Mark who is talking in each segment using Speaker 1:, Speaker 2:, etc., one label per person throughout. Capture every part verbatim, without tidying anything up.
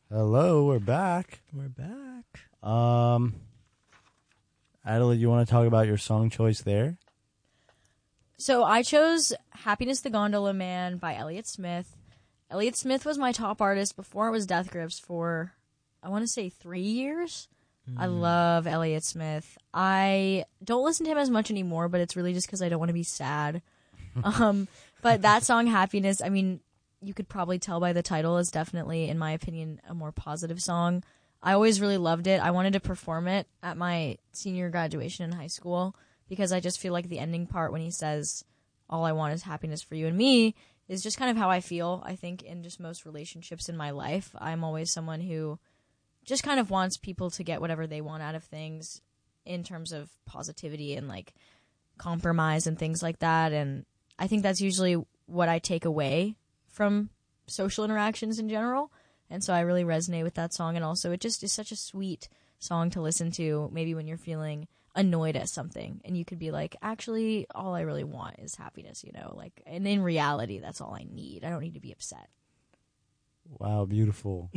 Speaker 1: Hello, we're back.
Speaker 2: We're back.
Speaker 1: Um, Adelaide, you want to talk about your song choice there?
Speaker 3: So I chose Happiness the Gondola Man by Elliott Smith. Elliott Smith was my top artist before it was Death Grips for, I want to say, three years. Mm. I love Elliott Smith. I don't listen to him as much anymore, but it's really just because I don't want to be sad. um, but that song, Happiness, I mean, you could probably tell by the title, is definitely, in my opinion, a more positive song. I always really loved it. I wanted to perform it at my senior graduation in high school because I just feel like the ending part when he says, all I want is happiness for you and me, is just kind of how I feel, I think, in just most relationships in my life. I'm always someone who just kind of wants people to get whatever they want out of things in terms of positivity and, like, compromise and things like that. And I think that's usually what I take away from social interactions in general. And so I really resonate with that song. And also it just is such a sweet song to listen to, maybe when you're feeling annoyed at something. And you could be like, actually, all I really want is happiness, you know? Like, and in reality, that's all I need. I don't need to be upset.
Speaker 1: Wow, beautiful.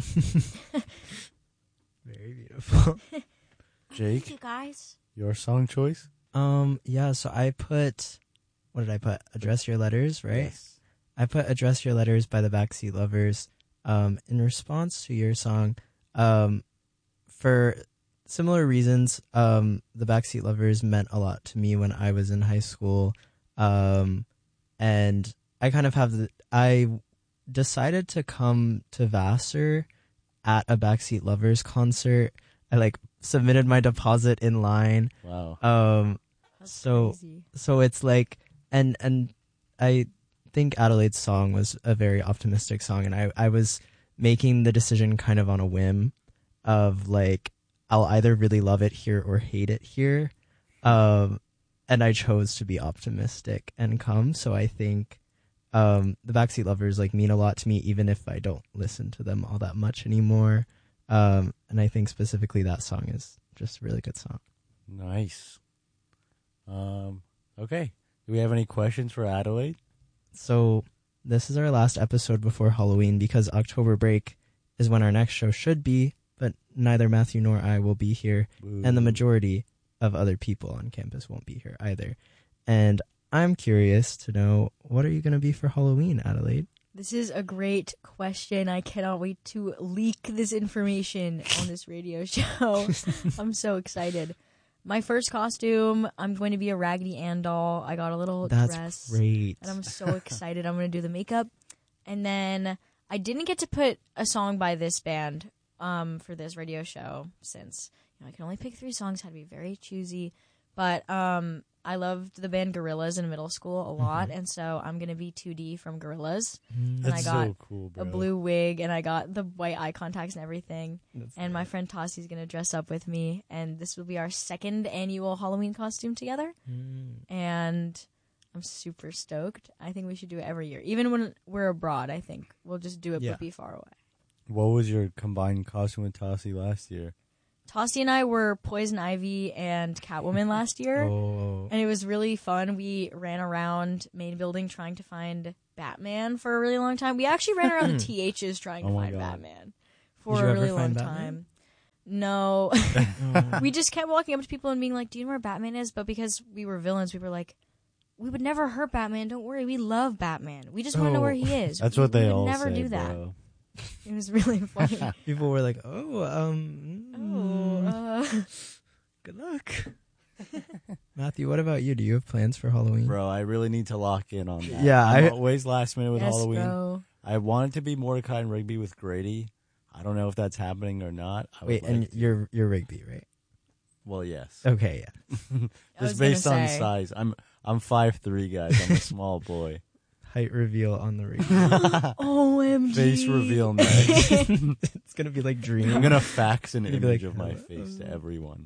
Speaker 2: Very beautiful.
Speaker 1: Jake?
Speaker 3: Thank you, guys.
Speaker 1: Your song choice?
Speaker 2: Um, yeah, so I put, what did I put? Address Your Letters, right?
Speaker 1: Yes.
Speaker 2: I put Address Your Letters by the Backseat Lovers um, in response to your song. Um, for similar reasons, um, the Backseat Lovers meant a lot to me when I was in high school. Um, and I kind of have the, I decided to come to Vassar at a Backseat Lovers concert. I like submitted my deposit in line.
Speaker 1: Wow.
Speaker 2: Um,
Speaker 3: That's
Speaker 2: so,
Speaker 3: crazy.
Speaker 2: so it's like, and, and I think Adelaide's song was a very optimistic song. And I, I was making the decision kind of on a whim of like, I'll either really love it here or hate it here. Um, and I chose to be optimistic and come. So I think, um, the Backseat Lovers like mean a lot to me, even if I don't listen to them all that much anymore. Um, and I think specifically that song is just a really good song.
Speaker 1: Nice. Um, okay. Do we have any questions for Adelaide?
Speaker 2: So this is our last episode before Halloween because October break is when our next show should be, but neither Matthew nor I will be here.
Speaker 1: Ooh.
Speaker 2: And the majority of other people on campus won't be here either. And I'm curious to know, what are you going to be for Halloween, Adelaide?
Speaker 3: This is a great question. I cannot wait to leak this information on this radio show. I'm so excited. My first costume, I'm going to be a Raggedy Ann doll. I got a little
Speaker 2: That's
Speaker 3: dress.
Speaker 2: great.
Speaker 3: And I'm so excited. I'm going to do the makeup. And then I didn't get to put a song by this band um, for this radio show since you know, I can only pick three songs. Had to be very choosy. But um, I loved the band Gorillaz in middle school a lot. Mm-hmm. And so I'm going to be two D from Gorillaz.
Speaker 2: Mm-hmm.
Speaker 1: That's
Speaker 3: and I got
Speaker 1: so cool, bro.
Speaker 3: a blue wig, and I got the white eye contacts and everything.
Speaker 2: That's
Speaker 3: and
Speaker 2: great.
Speaker 3: my friend Tossie's going to dress up with me, and this will be our second annual Halloween costume together.
Speaker 2: Mm.
Speaker 3: And I'm super stoked. I think we should do it every year. Even when we're abroad, I think we'll just do it
Speaker 2: Yeah.
Speaker 3: but be far away.
Speaker 1: What was your combined costume with Tossie last year?
Speaker 3: Tossie and I were Poison Ivy and Catwoman last year.
Speaker 2: Oh.
Speaker 3: And it was really fun. We ran around main building trying to find Batman for a really long time. We actually ran around the T H's trying to
Speaker 1: Oh my
Speaker 3: find
Speaker 1: God.
Speaker 3: Batman for
Speaker 2: Did you
Speaker 3: a
Speaker 2: ever
Speaker 3: really long
Speaker 2: find
Speaker 3: time.
Speaker 2: Batman?
Speaker 3: No.
Speaker 2: Oh.
Speaker 3: We just kept walking up to people and being like, do you know where Batman is? But because we were villains, we were like, we would never hurt Batman. Don't worry. We love Batman. We just want to know
Speaker 2: Oh.
Speaker 3: where he is.
Speaker 1: That's
Speaker 3: we,
Speaker 1: what they
Speaker 3: we would
Speaker 1: all
Speaker 3: never
Speaker 1: say,
Speaker 3: do that.
Speaker 1: bro.
Speaker 3: It was really funny.
Speaker 2: People were like, oh, um,
Speaker 3: oh, uh,
Speaker 2: good luck. Matthew, what about you? Do you have plans for Halloween?
Speaker 1: Bro, I really need to lock in on that.
Speaker 2: Yeah,
Speaker 1: I'm
Speaker 2: I-
Speaker 1: always last minute with
Speaker 3: yes,
Speaker 1: Halloween.
Speaker 3: bro.
Speaker 1: I wanted to be Mordecai and Rigby with Grady. I don't know if that's happening or not. I would
Speaker 2: Wait,
Speaker 1: like
Speaker 2: and
Speaker 1: to.
Speaker 2: you're you're Rigby, right?
Speaker 1: Well, yes.
Speaker 2: Okay, yeah.
Speaker 3: I was
Speaker 1: Just based
Speaker 3: gonna
Speaker 1: on
Speaker 3: say.
Speaker 1: size. I'm I'm five three, guys. I'm a small boy.
Speaker 2: Height reveal on the Rigby.
Speaker 3: O M G.
Speaker 1: Face reveal next.
Speaker 2: It's gonna be like Dream.
Speaker 1: I'm gonna fax an
Speaker 2: You'd be
Speaker 1: image
Speaker 2: like,
Speaker 1: of my
Speaker 2: "Hello."
Speaker 1: face to everyone.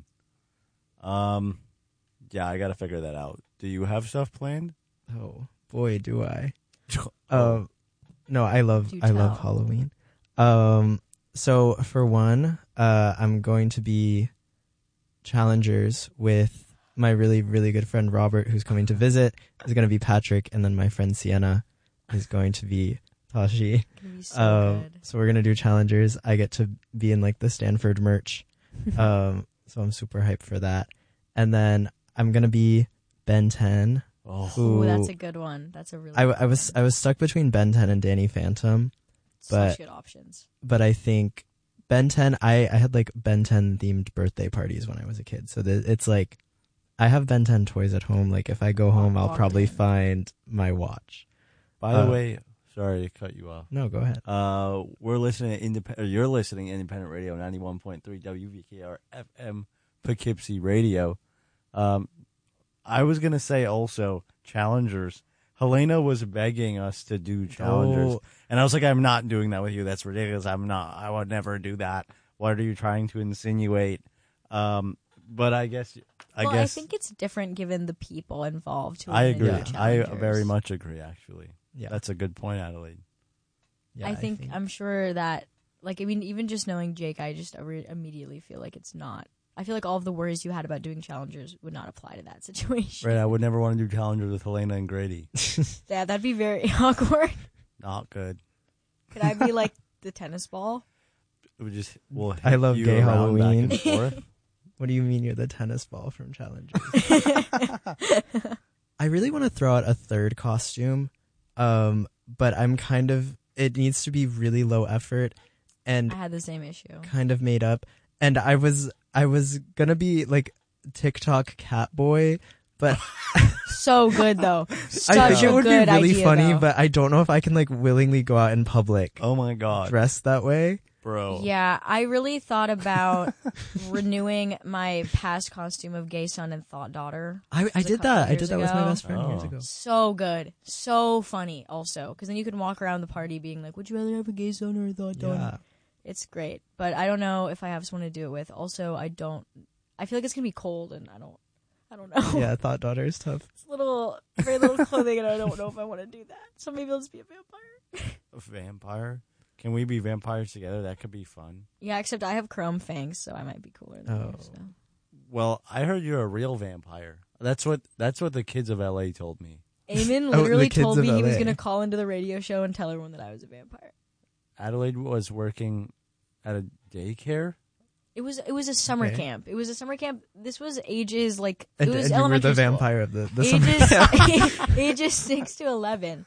Speaker 1: Um, yeah, I gotta figure that out. Do you have stuff planned?
Speaker 2: Oh boy, do I.
Speaker 1: Oh.
Speaker 2: Um, no, I love
Speaker 3: Do
Speaker 2: I love
Speaker 3: tell.
Speaker 2: Halloween. Um, so for one, uh, I'm going to be challengers with my really really good friend Robert, who's coming to visit. Is going to be Patrick, and then my friend Sienna is going to be Tashi.
Speaker 3: Gonna be so
Speaker 2: Um,
Speaker 3: good.
Speaker 2: so we're gonna do challengers. I get to be in like the Stanford merch. Um, so I'm super hyped for that. And then I'm gonna be Ben ten.
Speaker 1: Oh,
Speaker 2: who-
Speaker 3: Ooh, that's a good one. That's a really.
Speaker 2: I,
Speaker 3: good
Speaker 2: I was
Speaker 3: one.
Speaker 2: I was stuck between Ben ten and Danny Phantom,
Speaker 3: Such
Speaker 2: but-
Speaker 3: good options.
Speaker 2: but I think Ben ten. I, I had like Ben ten themed birthday parties when I was a kid. So that it's like I have Ben ten toys at home. Like if I go home, I'll
Speaker 3: Locked
Speaker 2: probably
Speaker 3: in.
Speaker 2: find my watch.
Speaker 1: by the
Speaker 2: uh,
Speaker 1: way, sorry to cut you off.
Speaker 2: No, go ahead.
Speaker 1: Uh, we're listening to independent. You're listening to Independent Radio, ninety-one point three W V K R F M Poughkeepsie Radio. Um, I was gonna say also challengers. Helena was begging us to do challengers,
Speaker 2: Oh.
Speaker 1: and I was like, "I'm not doing that with you. That's ridiculous. I'm not. I would never do that. What are you trying to insinuate?" Um, but I guess, I
Speaker 3: well,
Speaker 1: guess,
Speaker 3: I think it's different given the people involved. Who are
Speaker 1: I
Speaker 3: gonna
Speaker 1: agree.
Speaker 3: do
Speaker 2: Yeah.
Speaker 1: I
Speaker 3: challengers.
Speaker 1: very much agree. Actually,
Speaker 2: Yeah,
Speaker 1: that's a good point, Adelaide.
Speaker 2: yeah,
Speaker 3: I think I'm sure that, like, I mean, even just knowing Jake, I just re- immediately feel like it's not. I feel like all of the worries you had about doing challengers would not apply to that situation.
Speaker 1: Right? I would never want to do challengers with Helena and Grady.
Speaker 3: Yeah, that'd be very awkward.
Speaker 1: Not good.
Speaker 3: Could I be like the tennis ball?
Speaker 1: It would just. We'll hit
Speaker 2: I love
Speaker 1: you
Speaker 2: gay
Speaker 1: around
Speaker 2: Halloween.
Speaker 1: Back and forth.
Speaker 2: What do you mean you're the tennis ball from Challengers? I really want to throw out a third costume, um, but I'm kind of. It needs to be really low effort and
Speaker 3: I had the same issue.
Speaker 2: kind of made up. And I was I was gonna be like TikTok cat boy, but
Speaker 3: So good though. Such
Speaker 2: I think
Speaker 3: a
Speaker 2: it would be
Speaker 3: good
Speaker 2: really
Speaker 3: idea,
Speaker 2: funny.
Speaker 3: though.
Speaker 2: But I don't know if I can like willingly go out in public
Speaker 1: Oh my god,
Speaker 2: dressed that way.
Speaker 1: bro.
Speaker 3: Yeah, I really thought about renewing my past costume of Gay Son and Thought Daughter.
Speaker 2: I, I
Speaker 3: was a
Speaker 2: did
Speaker 3: couple
Speaker 2: that. I
Speaker 3: years
Speaker 2: did that with my
Speaker 3: ago.
Speaker 2: best friend years
Speaker 1: Oh.
Speaker 2: ago.
Speaker 3: So good. So funny also. Because then you could walk around the party being like, would you rather have a Gay Son or a Thought Daughter?
Speaker 2: Yeah.
Speaker 3: It's great. But I don't know if I have someone to do it with. Also, I don't... I feel like it's going to be cold and I don't... I don't know.
Speaker 2: Yeah, Thought Daughter is tough.
Speaker 3: It's little, very little clothing and I don't know if I want to do that. So maybe I'll just be a vampire.
Speaker 1: A vampire? Can we be vampires together? That could be fun.
Speaker 3: Yeah, except I have chrome fangs, so I might be cooler than you.
Speaker 2: Oh.
Speaker 3: So.
Speaker 1: Well, I heard you're a real vampire. That's what that's what the kids of L A told me.
Speaker 3: Eamon
Speaker 2: Oh, the
Speaker 3: literally
Speaker 2: kids
Speaker 3: told
Speaker 2: of
Speaker 3: me he was
Speaker 2: L A.
Speaker 3: going to call into the radio show and tell everyone that I was a vampire.
Speaker 1: Adelaide was working at a daycare.
Speaker 3: It was it was a summer
Speaker 2: Okay.
Speaker 3: camp. It was a summer camp. This was ages like
Speaker 2: And,
Speaker 3: it was
Speaker 2: and you were
Speaker 3: elementary
Speaker 2: the
Speaker 3: school.
Speaker 2: vampire of the, the summer.
Speaker 3: Ages ages six to eleven.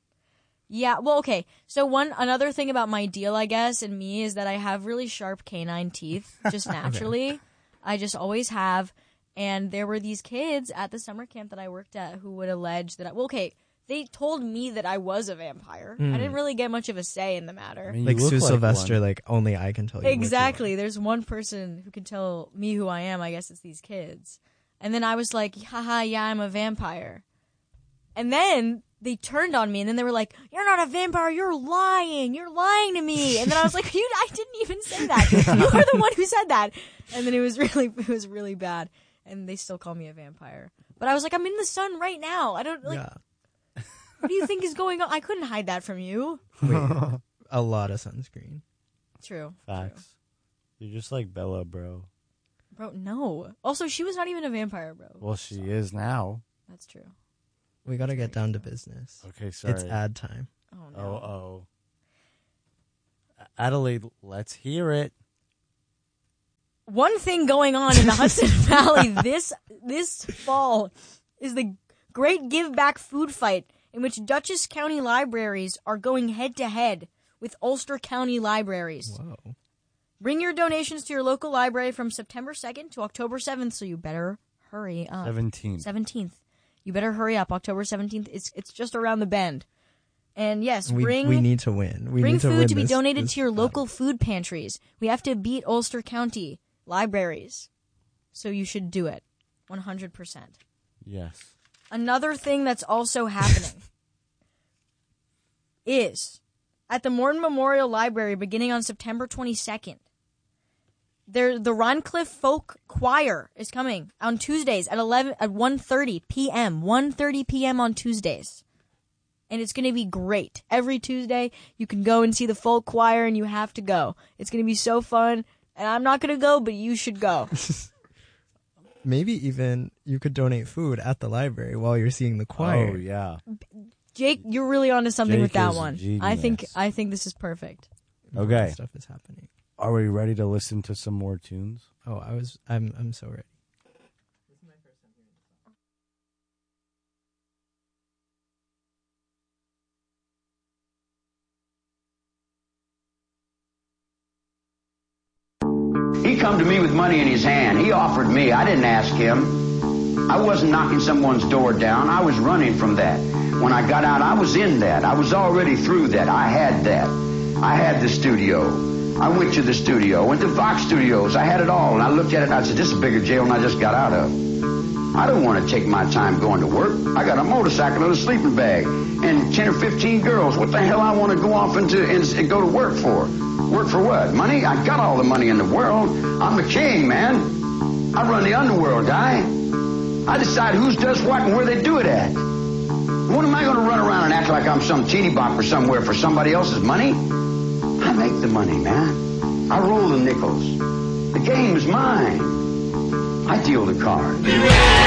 Speaker 3: Yeah, well, okay. So one another thing about my deal, I guess, and me is that I have really sharp canine teeth, just naturally. I just always have. And there were these kids at the summer camp that I worked at who would allege that I, well, okay, they told me that I was a vampire. I didn't really get much of a say in the matter.
Speaker 1: I mean,
Speaker 2: Like
Speaker 1: you look
Speaker 2: Sue Sylvester,
Speaker 1: one.
Speaker 2: like only I can tell you. what you
Speaker 3: Exactly. There's one person who can tell me who I am. I guess it's these kids. And then I was like, haha, yeah, I'm a vampire. And then they turned on me and then they were like, you're not a vampire. You're lying. You're lying to me. And then I was like, you, I didn't even say that. You were the one who said that. And then it was really, it was really bad. And they still call me a vampire. But I was like, I'm in the sun right now. I don't,
Speaker 2: were.
Speaker 3: like,
Speaker 2: Yeah.
Speaker 3: what do you think is going on? I couldn't hide that from you.
Speaker 2: Wait, a lot of sunscreen.
Speaker 3: True.
Speaker 1: Facts. You're just like Bella, bro.
Speaker 3: Bro, no. Also, she was not even a vampire, bro.
Speaker 1: Well, she is now.
Speaker 3: That's true.
Speaker 2: We gotta get down to business.
Speaker 1: Okay, sorry.
Speaker 2: It's ad time.
Speaker 3: Oh,
Speaker 1: Oh,
Speaker 3: no.
Speaker 1: oh. Adelaide, let's hear it.
Speaker 3: One thing going on in the Hudson Valley this this fall is the Great Give Back Food Fight, in which Dutchess County libraries are going head to head with Ulster County libraries.
Speaker 2: Whoa.
Speaker 3: Bring your donations to your local library from September second to October seventh, so you better hurry up.
Speaker 1: Seventeen.
Speaker 3: seventeenth. You better hurry up. October seventeenth. It's it's just around the bend. And yes,
Speaker 2: We,
Speaker 3: bring
Speaker 2: we need to win. We
Speaker 3: bring
Speaker 2: need to
Speaker 3: food
Speaker 2: win
Speaker 3: to be
Speaker 2: this-
Speaker 3: donated
Speaker 2: this
Speaker 3: to your
Speaker 2: battle.
Speaker 3: local food pantries. We have to beat Ulster County libraries. So you should do it. one hundred percent.
Speaker 1: Yes.
Speaker 3: Another thing that's also happening is at the Morton Memorial Library beginning on September twenty-second. There, the Roncliffe Folk Choir is coming on Tuesdays at eleven at one thirty p.m. one thirty p.m. on Tuesdays. And it's going to be great. Every Tuesday you can go and see the folk choir and you have to go. It's going to be so fun. And I'm not going to go, but you should go.
Speaker 2: Maybe even you could donate food at the library while you're seeing the choir.
Speaker 1: Oh, yeah.
Speaker 3: Jake, you're really onto something
Speaker 1: Jake
Speaker 3: with that
Speaker 1: is a
Speaker 3: one.
Speaker 1: genius.
Speaker 3: I think I think this is perfect.
Speaker 1: Okay.
Speaker 2: Stuff is happening.
Speaker 1: Are we ready to listen to some more tunes?
Speaker 2: Oh, I was. I'm. I'm so ready.
Speaker 4: He come to me with money in his hand. He offered me. I didn't ask him. I wasn't knocking someone's door down. I was running from that. When I got out, I was in that. I was already through that. I had that. I had the studio. I went to the studio. Went to Fox Studios. I had it all. And I looked at it and I said, this is a bigger jail than I just got out of. I don't want to take my time going to work. I got a motorcycle and a sleeping bag and ten or fifteen girls. What the hell I want to go off into and, and go to work for? Work for what? Money? I got all the money in the world. I'm the king, man. I run the underworld, guy. I decide who does what and where they do it at. What am I going to run around and act like I'm some teeny bopper somewhere for somebody else's money? I make the money, man. I roll the nickels. The game is mine. I deal the cards.